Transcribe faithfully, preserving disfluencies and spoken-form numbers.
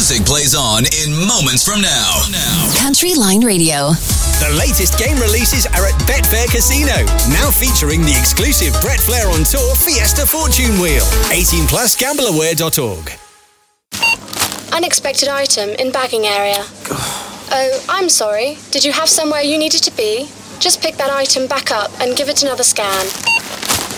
music plays on in moments from now. Country Line Radio. The latest game releases are at Betfair Casino, now featuring the exclusive Brett Flair on Tour Fiesta Fortune Wheel. eighteen plus, gamble aware dot org. Unexpected item in bagging area. Oh, I'm sorry. Did you have somewhere you needed to be? Just pick that item back up and give it another scan.